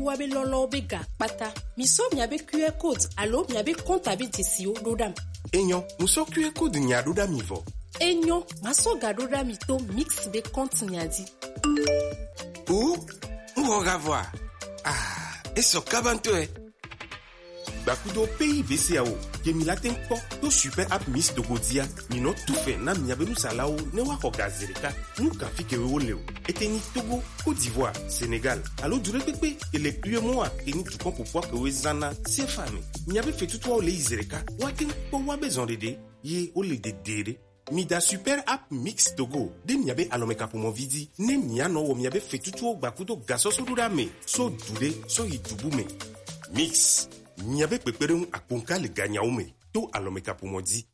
wa be lolo be ga pata. Mi so mi abe QR code alo mi abe compte abe desio dodam. Enyo, muso QR code nya dodam ivo. Enyo, maso ga dodam ito mix be compte nyadi. Ou voir. Ah, et so kabanto Bakudo pays VCAO, Kemi latin po, to super app Miss Dogodia, ni no tout fait, na miabe nou salao, ne wako gazereka, nou ka fike we leo. Eteni Togo, Côte d'Ivoire, Sénégal. Allo dure pepe, et les plus mois, teni tout pour pouvoir que we zana, c'est famille. Miabe fait tout toi le izereka, waten po wa besoin d'aider, ye o le dede. Mida super app Mix Togo. De miabe alomeka pour mon vidi. Ne miano o miabe fait tout bakudo gaso so dudame. So dude, so itubume. Mix. Miabe peperun akonka le ganyaume. To alomeka pour mon di.